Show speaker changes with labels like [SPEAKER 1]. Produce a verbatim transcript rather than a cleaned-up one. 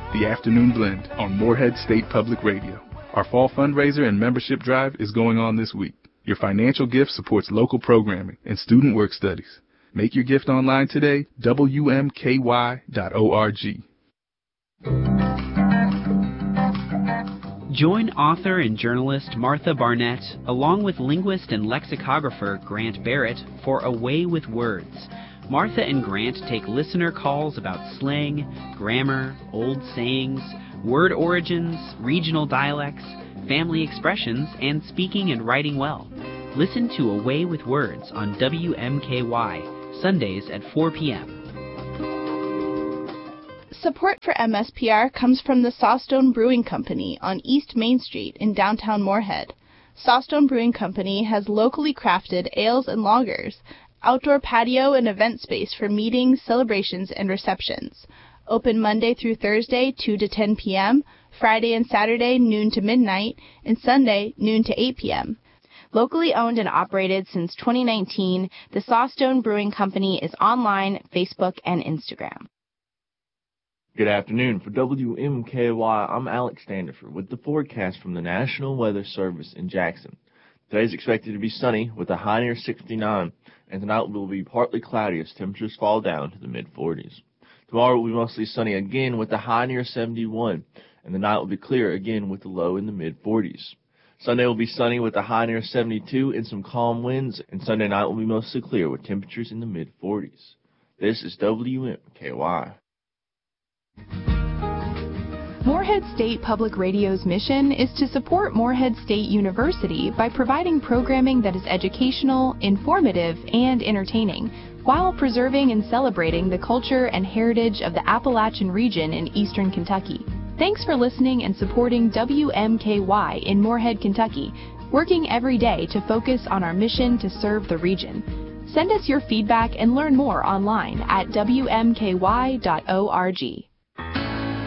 [SPEAKER 1] The Afternoon Blend on Morehead State Public Radio. Our fall fundraiser and membership drive is going on this week. Your financial gift supports local programming and student work studies. Make your gift online today, W M K Y dot org.
[SPEAKER 2] Join author and journalist Martha Barnett, along with linguist and lexicographer Grant Barrett, for A Way with Words. Martha and Grant take listener calls about slang, grammar, old sayings, word origins, regional dialects, family expressions, and speaking and writing well. Listen to A Way with Words on W M K Y, Sundays at four p.m.
[SPEAKER 3] Support for M S P R comes from the Sawstone Brewing Company on East Main Street in downtown Morehead. Sawstone Brewing Company has locally crafted ales and lagers, outdoor patio and event space for meetings, celebrations, and receptions. Open Monday through Thursday, two to ten p.m., Friday and Saturday, noon to midnight, and Sunday, noon to eight p.m. Locally owned and operated since twenty nineteen, the Sawstone Brewing Company is online, Facebook, and Instagram.
[SPEAKER 4] Good afternoon. For W M K Y, I'm Alex Standiford with the forecast from the National Weather Service in Jackson. Today is expected to be sunny with a high near sixty-nine, and tonight will be partly cloudy as temperatures fall down to the mid forties. Tomorrow will be mostly sunny again with a high near seventy-one, and the night will be clear again with a low in the mid forties. Sunday will be sunny with a high near seventy-two and some calm winds, and Sunday night will be mostly clear with temperatures in the mid forties. This is W M K Y.
[SPEAKER 5] Morehead State Public Radio's mission is to support Morehead State University by providing programming that is educational, informative, and entertaining, while preserving and celebrating the culture and heritage of the Appalachian region in eastern Kentucky. Thanks for listening and supporting W M K Y in Morehead, Kentucky, working every day to focus on our mission to serve the region. Send us your feedback and learn more online at W M K Y dot org.